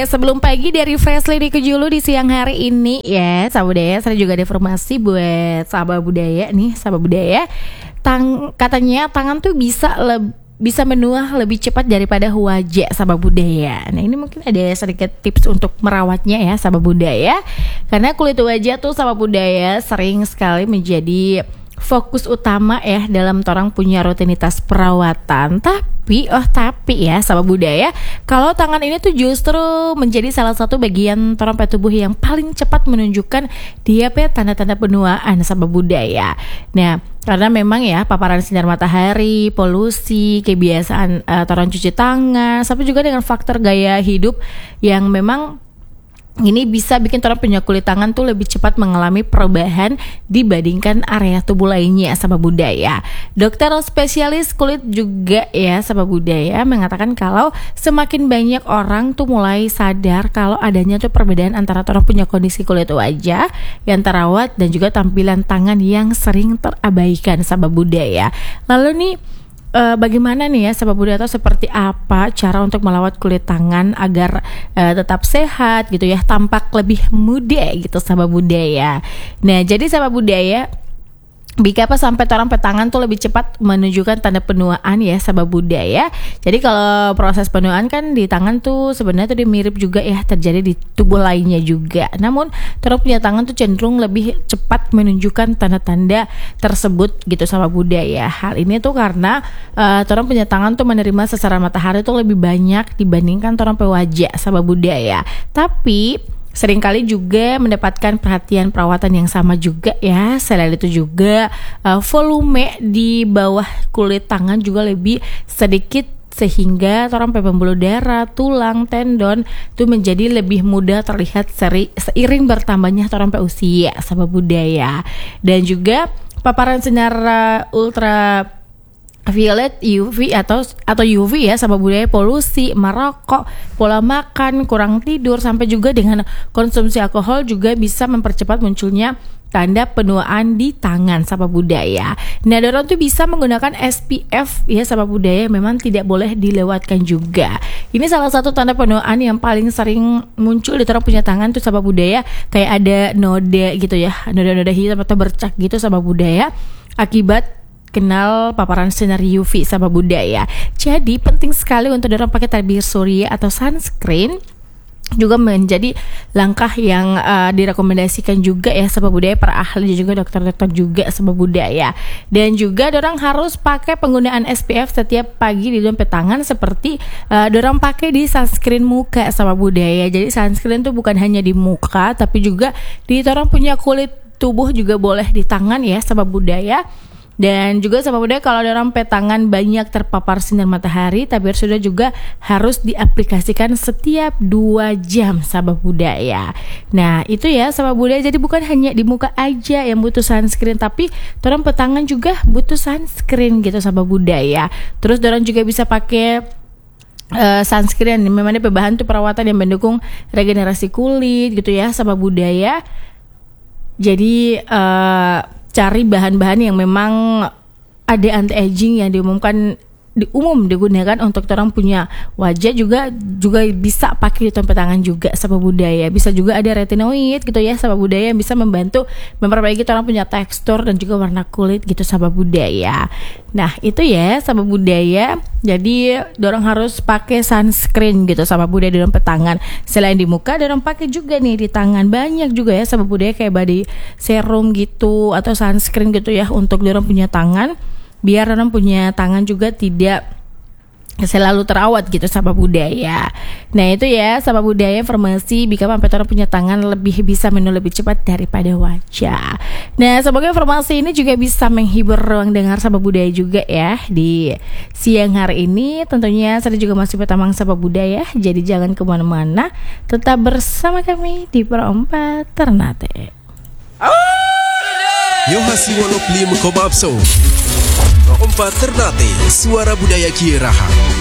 Sebelum pagi dari Freshly di Kejulu di siang hari ini ya, sahabat budaya, saya juga ada informasi buat sahabat budaya nih, sahabat budaya. Katanya tangan tuh bisa menuah lebih cepat daripada wajah, sahabat budaya. Nah ini mungkin ada sedikit tips untuk merawatnya ya, sahabat budaya. Karena kulit wajah tuh, sahabat budaya, sering sekali menjadi fokus utama ya dalam orang punya rutinitas perawatan. Tapi ya sahabat budaya, kalau tangan ini tuh justru menjadi salah satu bagian pada tubuh yang paling cepat menunjukkan tanda-tanda penuaan, sahabat budaya. Nah, karena memang ya paparan sinar matahari, polusi, kebiasaan orang cuci tangan, sampai juga dengan faktor gaya hidup yang memang ini bisa bikin orang punya kulit tangan tuh lebih cepat mengalami perubahan dibandingkan area tubuh lainnya, sahabat budaya. Dokter spesialis kulit juga ya, sahabat budaya, mengatakan kalau semakin banyak orang tuh mulai sadar kalau adanya tuh perbedaan antara orang punya kondisi kulit wajah yang terawat dan juga tampilan tangan yang sering terabaikan, sahabat budaya. Lalu nih, bagaimana nih ya sahabat budaya, atau seperti apa cara untuk melawat kulit tangan agar tetap sehat gitu ya, tampak lebih muda gitu, sahabat budaya. Nah jadi sahabat budaya, sampai orang tangan tuh lebih cepat menunjukkan tanda penuaan ya, sahabat budaya. Jadi kalau proses penuaan kan di tangan tuh sebenarnya tuh mirip juga ya terjadi di tubuh lainnya juga. Namun orang punya tangan tuh cenderung lebih cepat menunjukkan tanda-tanda tersebut gitu, sahabat budaya. Hal ini tuh karena orang punya tangan tuh menerima sasaran matahari tuh lebih banyak dibandingkan orang punya wajah, sahabat budaya. Tapi seringkali juga mendapatkan perhatian perawatan yang sama juga ya. Selain itu juga volume di bawah kulit tangan juga lebih sedikit, sehingga orang pembuluh darah, tulang, tendon itu menjadi lebih mudah terlihat seiring bertambahnya orang usia, sahabat budaya. Dan juga paparan sinar ultra violet, UV atau UV ya, sahabat budaya, polusi, merokok, pola makan, kurang tidur, sampai juga dengan konsumsi alkohol juga bisa mempercepat munculnya tanda penuaan di tangan, sahabat budaya. Nah, orang tuh bisa menggunakan SPF ya, sahabat budaya, memang tidak boleh dilewatkan juga. Ini salah satu tanda penuaan yang paling sering muncul di orang punya tangan tuh, sahabat budaya, kayak ada noda gitu ya, noda-noda hitam atau bercak gitu, sahabat budaya, akibat kenal paparan sinar UV, sahabat budaya. Jadi penting sekali untuk orang pakai tabir surya atau sunscreen, juga menjadi langkah yang direkomendasikan juga ya, sahabat budaya, para ahli juga dokter-dokter juga, sahabat budaya. Dan juga orang harus pakai penggunaan SPF setiap pagi di dompet tangan, seperti orang pakai di sunscreen muka, sahabat budaya. Jadi sunscreen tuh bukan hanya di muka, tapi juga di orang punya kulit tubuh juga boleh di tangan ya, sahabat budaya. Dan juga sahabat budaya, kalau orang tangan banyak terpapar sinar matahari, tabir surya juga harus diaplikasikan setiap 2 jam, sahabat budaya. Nah itu ya, sahabat budaya, jadi bukan hanya di muka aja yang butuh sunscreen, tapi orang tangan juga butuh sunscreen gitu, sahabat budaya. Terus orang juga bisa pakai sunscreen, memang ada bahan tuh perawatan yang mendukung regenerasi kulit gitu ya, sahabat budaya. Jadi cari bahan-bahan yang memang ada anti-aging yang digunakan untuk orang punya wajah, juga bisa pakai di tempat tangan juga, sahabat budaya. Bisa juga ada retinoid gitu ya, sahabat budaya, yang bisa membantu memperbaiki orang punya tekstur dan juga warna kulit gitu, sahabat budaya. Nah itu ya, sahabat budaya, jadi orang harus pakai sunscreen gitu, sahabat budaya, di tempat tangan. Selain di muka, orang pakai juga nih di tangan. Banyak juga ya, sahabat budaya, kayak body serum gitu atau sunscreen gitu ya, untuk orang punya tangan, biar orang punya tangan juga tidak selalu terawat gitu, sahabat budaya. Nah itu ya, sahabat budaya, informasi sampai orang punya tangan bisa menuh lebih cepat daripada wajah. Nah semoga informasi ini juga bisa menghibur ruang dengar sahabat budaya juga ya di siang hari ini. Tentunya saya juga masih bertamang sahabat budaya, jadi jangan kemana-mana, tetap bersama kami di Pro 4 Ternate. Yo hasil walop 5,4 Ternate, suara budaya Kieraha.